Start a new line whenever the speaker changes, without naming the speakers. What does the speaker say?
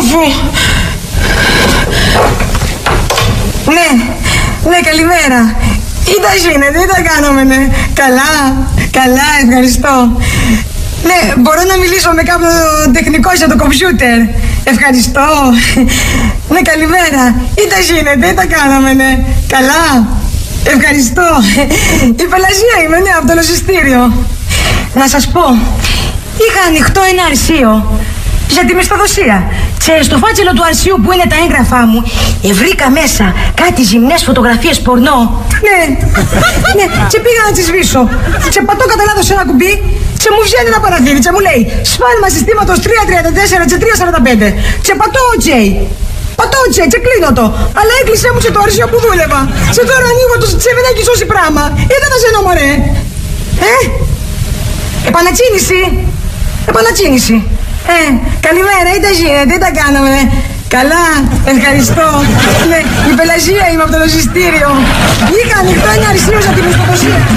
Αφού... Ναι, καλημέρα. Τι τα γίνεται, τι τα κάνουμε, ναι. Καλά, ευχαριστώ. Ναι, μπορώ να μιλήσω με κάποιον τεχνικό για το κομπιούτερ. Ευχαριστώ. Ναι, καλημέρα. Τι τα γίνεται, τι τα κάναμε, ναι. Καλά, ευχαριστώ. Η Πελασία είμαι, ναι, από το λογιστήριο. Να σας πω, είχα ανοιχτό ένα αρχείο για τη μισθοδοσία. Και στο φάκελο του αρχείου που είναι τα έγγραφά μου, βρήκα μέσα κάτι ζυμνές φωτογραφίες πορνό. Ναι, και πήγα να τις σβήσω. Και πατώ κατά λάθος ένα κουμπί και μου βγαίνει ένα παραθύρι και μου λέει σφάλμα συστήματος 334 και 345. Και πατώ OK. Και κλείνω το. Αλλά έκλεισε μου και το αρχείο που δούλευα. Και τώρα ανοίγω το και δεν έχει σώσει πράγμα. Είδα να ζενώ, μωρέ. Επανακίνηση. Καλημέρα, τι τα γίνεται, τι τα κάναμε. Καλά, ευχαριστώ. Ναι, η Πελασία είμαι από το λογιστήριο. Είχα ανοιχτό ένα αρχείο για τη μισθοδοσία.